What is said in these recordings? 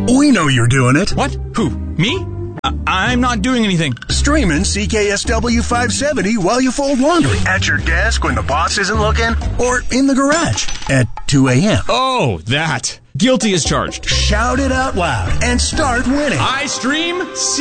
We know you're doing it. What? Who? Me? I'm not doing anything. Streaming CKSW 570 while you fold laundry. At your desk when the boss isn't looking. Or in the garage at 2 a.m. Oh, that. Guilty as charged. Shout it out loud and start winning. I stream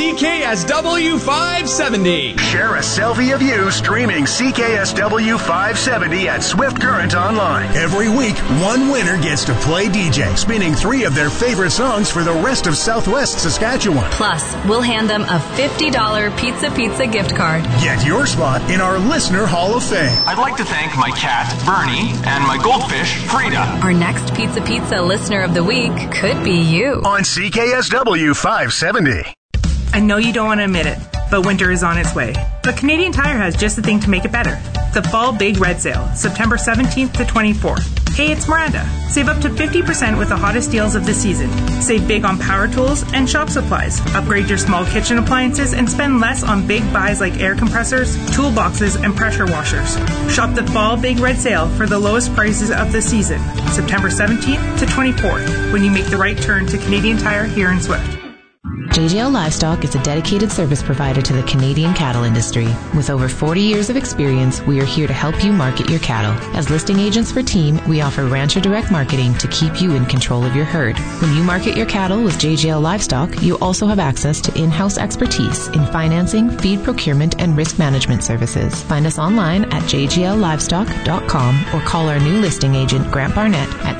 CKSW 570. Share a selfie of you streaming CKSW 570 at Swift Current Online. Every week, one winner gets to play DJ, spinning 3 of their favorite songs for the rest of Southwest Saskatchewan. Plus, we'll hand them a $50 Pizza gift card. Get your spot in our Listener Hall of Fame. I'd like to thank my cat, Bernie, and my goldfish, Frida. Our next Pizza Listener of the Week could be you. On CKSW 570. I know you don't want to admit it, but winter is on its way. But Canadian Tire has just the thing to make it better. The Fall Big Red Sale, September 17th to 24th. Hey, it's Miranda. Save up to 50% with the hottest deals of the season. Save big on power tools and shop supplies. Upgrade your small kitchen appliances and spend less on big buys like air compressors, toolboxes, and pressure washers. Shop the Fall Big Red Sale for the lowest prices of the season, September 17th to 24th, when you make the right turn to Canadian Tire here in Swift. JGL Livestock is a dedicated service provider to the Canadian cattle industry. With over 40 years of experience, we are here to help you market your cattle. As listing agents for Team, we offer Rancher Direct Marketing to keep you in control of your herd. When you market your cattle with JGL Livestock, you also have access to in-house expertise in financing, feed procurement, and risk management services. Find us online at jgllivestock.com or call our new listing agent, Grant Barnett, at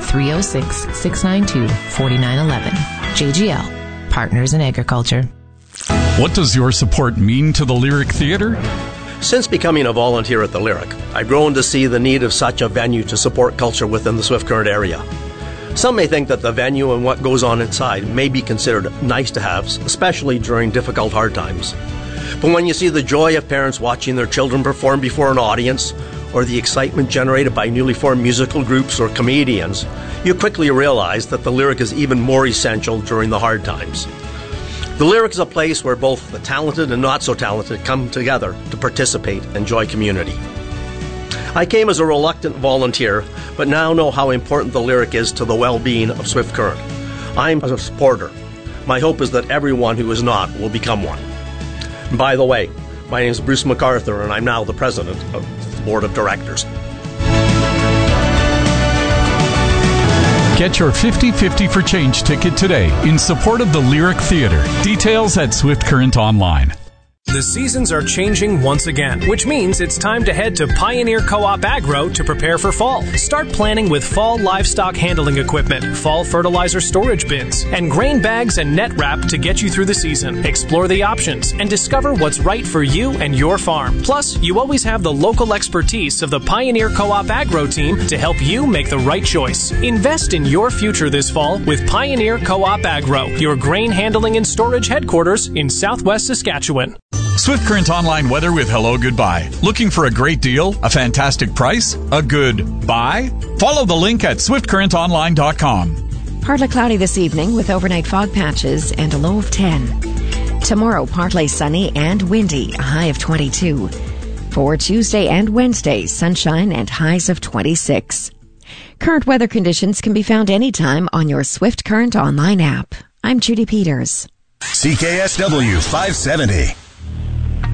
306-692-4911. JGL. Partners in Agriculture. What does your support mean to the Lyric Theatre? Since becoming a volunteer at the Lyric, I've grown to see the need of such a venue to support culture within the Swift Current area. Some may think that the venue and what goes on inside may be considered nice to haves, especially during difficult hard times. But when you see the joy of parents watching their children perform before an audience, or the excitement generated by newly formed musical groups or comedians, you quickly realize that the Lyric is even more essential during the hard times. The Lyric is a place where both the talented and not so talented come together to participate and enjoy community. I came as a reluctant volunteer, but now know how important the Lyric is to the well-being of Swift Current. I'm a supporter. My hope is that everyone who is not will become one. And by the way, my name is Bruce MacArthur, and I'm now the president of the Board of Directors. Get your 50-50 for Change ticket today in support of the Lyric Theatre. Details at Swift Current Online. The seasons are changing once again, which means it's time to head to Pioneer Co-op Agro to prepare for fall. Start planning with fall livestock handling equipment, fall fertilizer storage bins, and grain bags and net wrap to get you through the season. Explore the options and discover what's right for you and your farm. Plus, you always have the local expertise of the Pioneer Co-op Agro team to help you make the right choice. Invest in your future this fall with Pioneer Co-op Agro, your grain handling and storage headquarters in Southwest Saskatchewan. Swift Current Online weather with Hello Goodbye. Looking for a great deal, a fantastic price, a good buy? Follow the link at swiftcurrentonline.com. Partly cloudy this evening with overnight fog patches and a low of 10. Tomorrow, partly sunny and windy, a high of 22. For Tuesday and Wednesday, sunshine and highs of 26. Current weather conditions can be found anytime on your Swift Current Online app. I'm Judy Peters. CKSW 570.